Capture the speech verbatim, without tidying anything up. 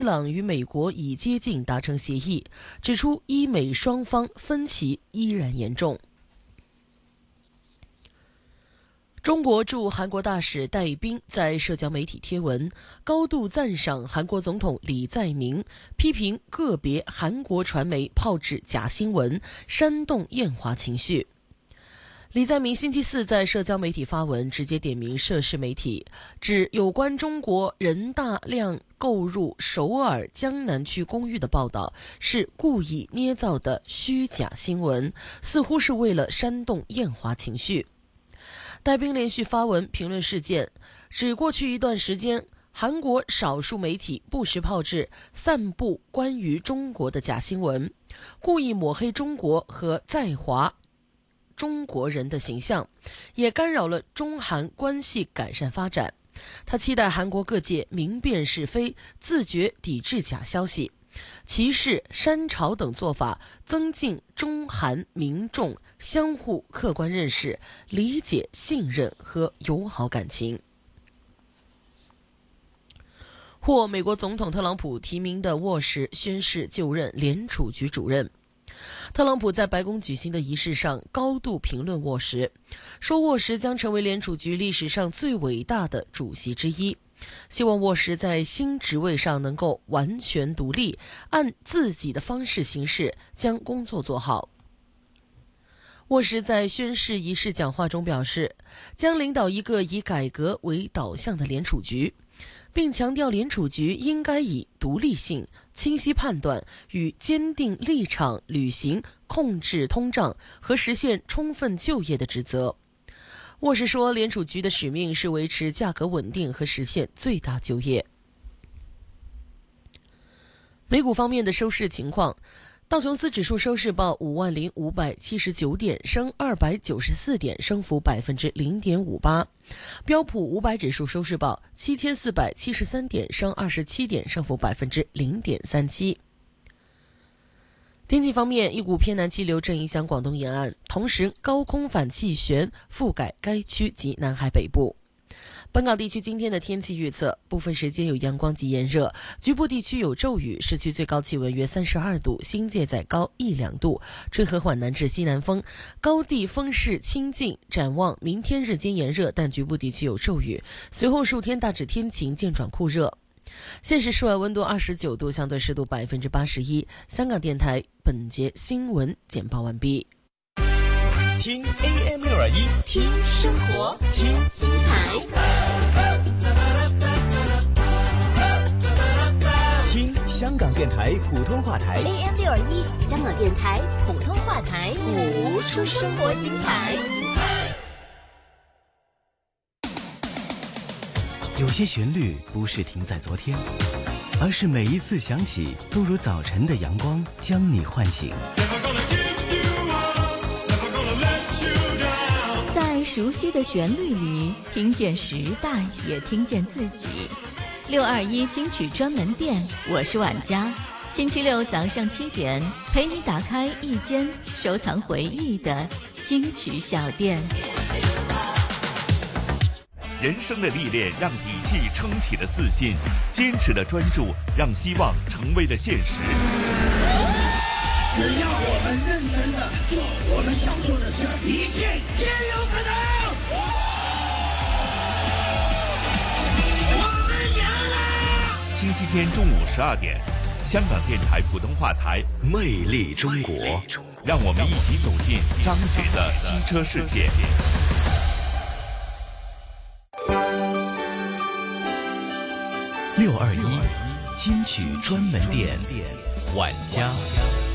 伊朗与美国已接近达成协议，指出伊美双方分歧依然严重。中国驻韩国大使戴斌在社交媒体贴文，高度赞赏韩国总统李在明，批评个别韩国传媒炮制假新闻，煽动厌华情绪。李在明星期四在社交媒体发文，直接点名涉事媒体，指有关中国人大量购入首尔江南区公寓的报道是故意捏造的虚假新闻，似乎是为了煽动厌华情绪。戴斌连续发文评论事件，指过去一段时间，韩国少数媒体不实炮制、散布关于中国的假新闻，故意抹黑中国和在华中国人的形象，也干扰了中韩关系改善发展。他期待韩国各界明辨是非，自觉抵制假消息。歧视、删朝等做法，增进中韩民众相互客观认识、理解、信任和友好感情。获美国总统特朗普提名的沃什宣誓就任联储局主任。特朗普在白宫举行的仪式上高度评论沃什，说沃什将成为联储局历史上最伟大的主席之一，希望沃什在新职位上能够完全独立，按自己的方式行事，将工作做好。沃什在宣誓仪式讲话中表示，将领导一个以改革为导向的联储局，并强调联储局应该以独立性、清晰判断与坚定立场履行控制通胀和实现充分就业的职责。沃什说，联储局的使命是维持价格稳定和实现最大就业。美股方面的收市情况，道琼斯指数收市报五万零五百七十九点，升二百九十四点，升幅百分之零点五八。标普五百指数收市报七千四百七十三点，升二十七点，升幅百分之零点三七。天气方面，一股偏南气流正影响广东沿岸，同时高空反气旋覆盖该区及南海北部。本港地区今天的天气预测，部分时间有阳光及炎热，局部地区有骤雨，市区最高气温约三十二度，新界再高一两度，吹和缓南至西南风，高地风势清劲。展望明天日间炎热，但局部地区有骤雨，随后数天大致天晴渐转酷热。现时室外温度二十九度，相对湿度百分之八十一。香港电台本节新闻简报完毕。 听 A M 六二一， 听生活，听精彩， 听香港电台普通话台 A M 六二一，香港电台普通话台， 谱出生活精彩。 有些旋律不是停在昨天，而是每一次响起，都如早晨的阳光将你唤醒。 在熟悉的旋律里，听见时代，也听见自己。六二一金曲专门店，我是婉佳。星期六早上七点，陪你打开一间收藏回忆的金曲小店。 人生的历练让底气撑起了自信，坚持的专注让希望成为了现实。 只要我们认真的做我们想做的事，一切皆有可能。我们赢了！ 星期天中午十二点，香港电台普通话台《 魅力中国》， 让我们一起走进张雪的机车世界。 六二一金曲专门店，晚家。